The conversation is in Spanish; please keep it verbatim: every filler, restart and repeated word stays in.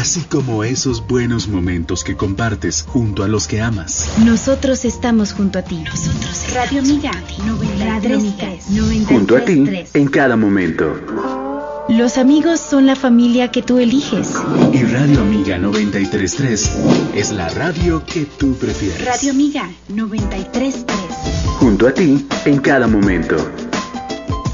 así como esos buenos momentos que compartes junto a los que amas. Nosotros estamos junto a ti. Nosotros Radio Amiga noventa y tres punto tres. Junto a ti en cada momento. Los amigos son la familia que tú eliges. Y Radio Amiga noventa y tres punto tres es la radio que tú prefieres. Radio Amiga noventa y tres punto tres. Junto a ti en cada momento.